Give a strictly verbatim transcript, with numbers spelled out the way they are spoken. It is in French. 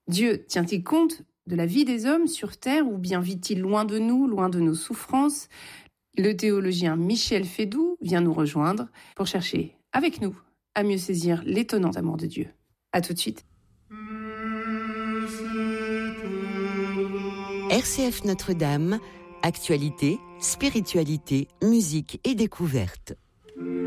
Dieu tient-il compte de la vie des hommes sur terre ou bien vit-il loin de nous, loin de nos souffrances ? Le théologien Michel Fédoux vient nous rejoindre pour chercher avec nous à mieux saisir l'étonnant amour de Dieu. À tout de suite. R C F Notre-Dame, actualité, spiritualité, musique et découverte.